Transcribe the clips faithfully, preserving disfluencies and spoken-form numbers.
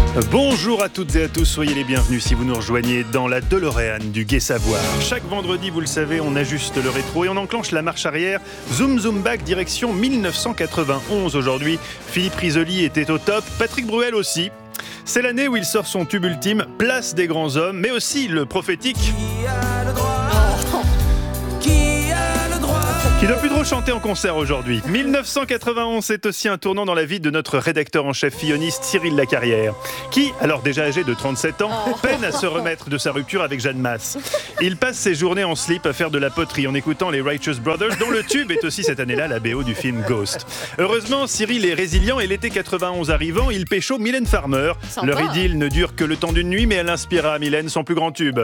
Bonjour à toutes et à tous, soyez les bienvenus si vous nous rejoignez dans la DeLorean du Gai Savoir. Chaque vendredi, vous le savez, on ajuste le rétro et on enclenche la marche arrière. Zoom zoom back direction dix-neuf cent quatre-vingt-onze aujourd'hui. Philippe Risoli était au top, Patrick Bruel aussi. C'est l'année où il sort son tube ultime, Place des grands hommes, mais aussi le prophétique... Qui a le droit ? Qui a le droit ? Qui doit plus trop chanter en concert aujourd'hui. dix-neuf cent quatre-vingt-onze, c'est aussi un tournant dans la vie de notre rédacteur en chef filloniste Cyril Lacarrière, qui, alors déjà âgé de trente-sept ans, peine à se remettre de sa rupture avec Jeanne Masse. Il passe ses journées en slip à faire de la poterie en écoutant les Righteous Brothers, dont le tube est aussi cette année-là la B O du film Ghost. Heureusement, Cyril est résilient et l'été quatre-vingt-onze arrivant, il pécho Mylène Farmer. Sympa. Leur idylle ne dure que le temps d'une nuit, mais elle inspira à Mylène son plus grand tube.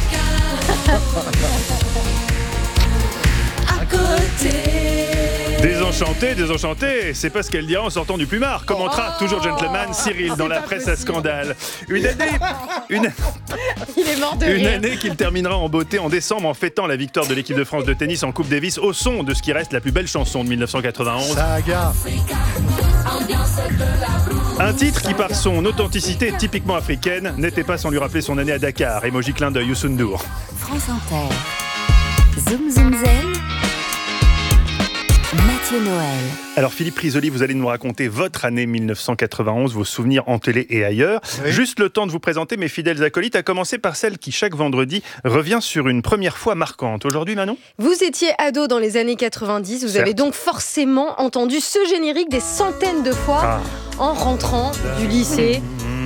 Désenchanté, désenchanté, c'est pas ce qu'elle dira en sortant du plumard. Commentera Oh toujours gentleman Cyril dans la presse à scandale. Une année, une, Il est mort de une rire. année qu'il terminera en beauté en décembre en fêtant la victoire de l'équipe de France de tennis en Coupe Davis au son de ce qui reste la plus belle chanson de dix-neuf cent quatre-vingt-onze. Saga. Un titre qui par son authenticité typiquement africaine n'était pas sans lui rappeler son année à Dakar. Emoji clin d'œil Youssou N'Dour. France Inter. Zoom Zoom Zen. Mathieu Noël. Alors Philippe Risoli, vous allez nous raconter votre année dix-neuf cent quatre-vingt-onze, vos souvenirs en télé et ailleurs. Oui. Juste le temps de vous présenter mes fidèles acolytes, à commencer par celle qui chaque vendredi revient sur une première fois marquante. Aujourd'hui Manon ? Vous étiez ado dans les années quatre-vingt-dix, vous Certes. avez donc forcément entendu ce générique des centaines de fois Ah. en rentrant du lycée.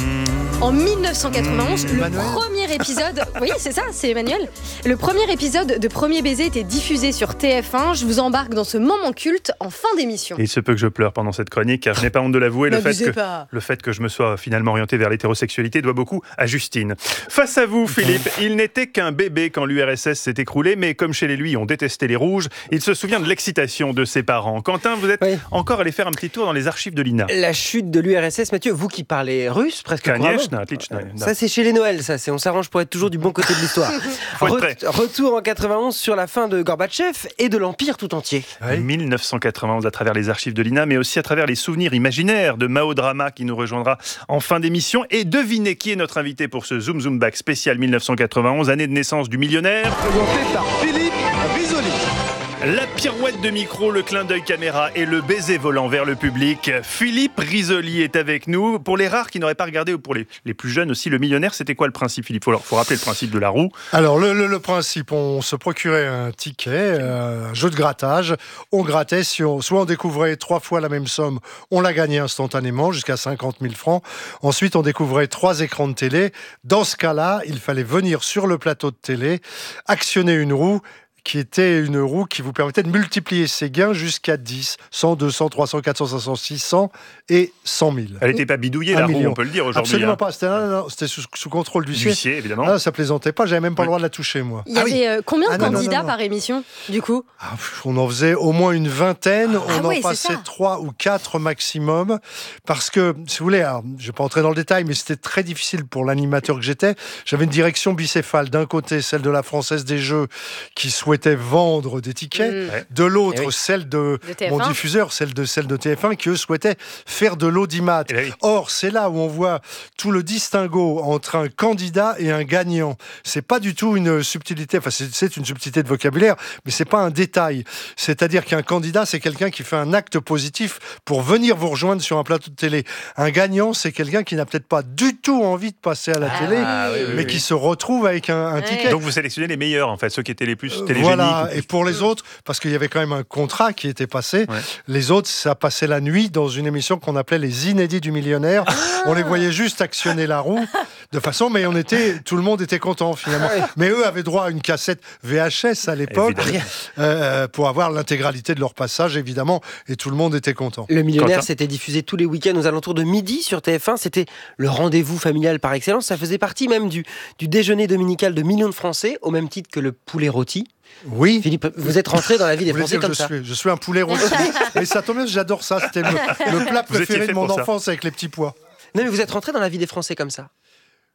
En dix-neuf cent quatre-vingt-onze, le Emmanuel premier épisode, oui c'est ça, c'est Emmanuel. Le premier épisode de Premier Baiser était diffusé sur T F un. Je vous embarque dans ce moment culte en fin d'émission. Et il se peut que je pleure pendant cette chronique, car je n'ai pas honte de l'avouer, le fait, N'abusez que, pas. le fait que je me sois finalement orienté vers l'hétérosexualité doit beaucoup à Justine. Face à vous Philippe, il n'était qu'un bébé quand l'U R S S s'est écroulé, mais comme chez les lui on détestait les rouges, il se souvient de l'excitation de ses parents. Quentin, vous êtes Oui. encore allé faire un petit tour dans les archives de l'I N A. La chute de l'U R S S, Mathieu, vous qui parlez russe presque couramment. Конечно, отлично, да. Ça c'est chez les Noëls, ça c'est on s'arrange pour être toujours du bon côté de l'histoire. Faut être prêt. Retour en quatre-vingt-onze sur la fin de Gorbatchev et de l'Empire tout entier. Oui. dix-neuf cent quatre-vingt-onze à travers les archives de l'I N A, mais aussi à travers les souvenirs imaginaires de Mao Drama qui nous rejoindra en fin d'émission. Et devinez qui est notre invité pour ce Zoom Zoom Back spécial dix-neuf cent quatre-vingt-onze, année de naissance du millionnaire. Présenté par Philippe Risoli. La pirouette de micro, le clin d'œil caméra et le baiser volant vers le public. Philippe Risoli est avec nous. Pour les rares qui n'auraient pas regardé, ou pour les, les plus jeunes aussi, le millionnaire, c'était quoi le principe, Philippe ? Il faut, faut rappeler le principe de la roue. Alors, le, le, le principe, on se procurait un ticket, euh, un jeu de grattage. On grattait, si on, soit on découvrait trois fois la même somme, on la gagnait instantanément, jusqu'à cinquante mille francs. Ensuite, on découvrait trois écrans de télé. Dans ce cas-là, il fallait venir sur le plateau de télé, actionner une roue, qui était une roue qui vous permettait de multiplier ses gains jusqu'à dix, cent, deux cents, trois cents, quatre cents, cinq cents, six cents et cent mille. Elle n'était pas bidouillée, Un la roue, million. on peut le dire aujourd'hui. Absolument hein. pas, c'était, non, non, c'était sous, sous contrôle d'huissier. D'huissier, évidemment. Ah, ça plaisantait pas, j'avais même pas Oui. le droit de la toucher, moi. Il y avait euh, combien de Ah, non, non, candidats non, non. par émission, du coup ? Ah, pff, on en faisait au moins une vingtaine, Ah on ouais, en c'est passait ça. trois ou quatre maximum, parce que, si vous voulez, alors, je vais pas entrer dans le détail, mais c'était très difficile pour l'animateur que j'étais. J'avais une direction bicéphale, d'un côté celle de la Française des Jeux, qui souhaitait vendre des tickets, Mm. Ouais. de l'autre Eh oui. celle de, De T F un. mon diffuseur, celle de, celle de T F un, qui eux souhaitaient faire de l'audimat. Eh ben oui. Or, c'est là où on voit tout le distinguo entre un candidat et un gagnant. C'est pas du tout une subtilité, enfin c'est, c'est une subtilité de vocabulaire, mais c'est pas un détail. C'est-à-dire qu'un candidat, c'est quelqu'un qui fait un acte positif pour venir vous rejoindre sur un plateau de télé. Un gagnant, c'est quelqu'un qui n'a peut-être pas du tout envie de passer à la Ah télé, oui, oui, mais oui. qui se retrouve avec un, un Ouais. ticket. Donc vous sélectionnez les meilleurs, en fait, ceux qui étaient les plus télégéniques. Voilà, et pour les autres, parce qu'il y avait quand même un contrat qui était passé, Ouais. les autres, ça passait la nuit dans une émission qu'on appelait les Inédits du millionnaire. On les voyait juste actionner la roue de façon, mais on était, tout le monde était content finalement. Mais eux avaient droit à une cassette V H S à l'époque Évidemment. euh, pour avoir l'intégralité de leur passage évidemment, et tout le monde était content. Le millionnaire, Quentin. c'était diffusé tous les week-ends aux alentours de midi sur T F un. C'était le rendez-vous familial par excellence. Ça faisait partie même du, du déjeuner dominical de millions de Français, au même titre que le poulet rôti. Oui. Philippe, vous êtes rentré dans la vie des Vous voulez Français dire que comme je ça. suis, je suis un poulet rôti. Et ça tombe bien, j'adore ça. C'était le, le plat Vous étiez préféré fait de mon pour ça. enfance avec les petits pois. Non, mais vous êtes rentré dans la vie des Français comme ça.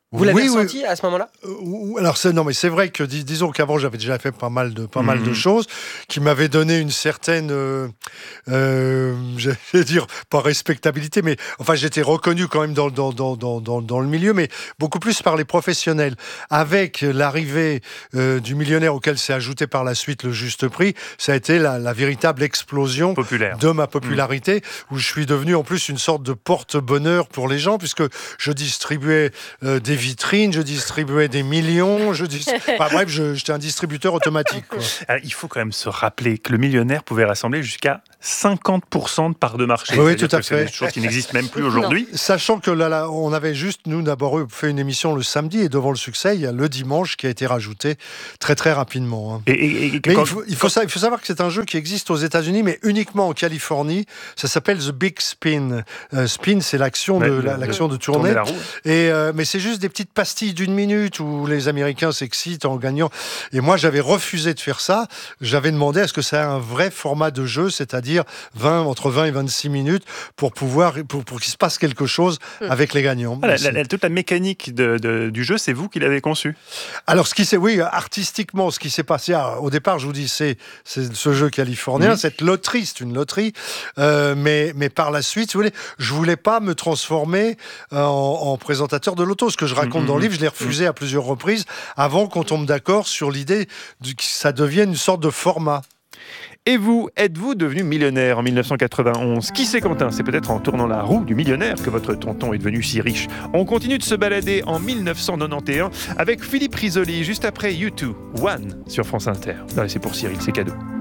Vous l'avez oui, ressenti oui. à ce moment-là? Euh, Alors c'est, non, mais c'est vrai que dis, disons qu'avant j'avais déjà fait pas mal de pas Mmh. mal de choses qui m'avaient donné une certaine, euh, euh, j'allais dire pas respectabilité, mais enfin j'étais reconnu quand même dans dans dans dans dans, dans le milieu, mais beaucoup plus par les professionnels. Avec l'arrivée euh, du millionnaire auquel s'est ajouté par la suite le Juste Prix, ça a été la, la véritable explosion Populaire. de ma popularité, mmh. où je suis devenu en plus une sorte de porte-bonheur pour les gens, puisque je distribuais euh, des vitrines, je distribuais des millions, je dis... enfin, bref, je, j'étais un distributeur automatique. Quoi. Alors, il faut quand même se rappeler que le millionnaire pouvait rassembler jusqu'à cinquante pour cent de parts de marché. Oui, C'est-à-dire tout à que fait. C'est des choses qui n'existent même plus aujourd'hui. Sachant que là, là, on avait juste, nous d'abord, fait une émission le samedi, et devant le succès, il y a le dimanche qui a été rajouté très très rapidement. Hein. Et, et, et mais quand... il, faut, il, faut, il faut savoir que c'est un jeu qui existe aux États-Unis, mais uniquement en Californie. Ça s'appelle The Big Spin. Euh, spin, c'est l'action, ouais, de, le, la, l'action de, de tourner. tourner la roue. Et, euh, mais c'est juste des petites pastilles d'une minute où les Américains s'excitent en gagnant. Et moi, j'avais refusé de faire ça. J'avais demandé à ce que ça ait un vrai format de jeu, c'est-à-dire vingt, entre vingt et vingt-six minutes, pour pouvoir, pour, pour qu'il se passe quelque chose avec les gagnants. Ah, la, la, la, toute la mécanique de, de, du jeu, c'est vous qui l'avez conçu? Alors, ce qui s'est, oui, artistiquement, ce qui s'est passé, ah, au départ, je vous dis, c'est, c'est ce jeu californien, mmh. cette loterie, c'est une loterie, euh, mais, mais par la suite, si vous voulez, je voulais pas me transformer en, en présentateur de loto. Ce que je raconte mmh. dans le livre, je l'ai refusé mmh. à plusieurs reprises avant qu'on tombe d'accord sur l'idée que ça devienne une sorte de format. Et vous, êtes-vous devenu millionnaire en mille neuf cent quatre-vingt-onze? Qui c'est Quentin? C'est peut-être en tournant la roue du millionnaire que votre tonton est devenu si riche. On continue de se balader en mille neuf cent quatre-vingt-onze avec Philippe Risoli, juste après U deux, One sur France Inter. Non, c'est pour Cyril, c'est cadeau.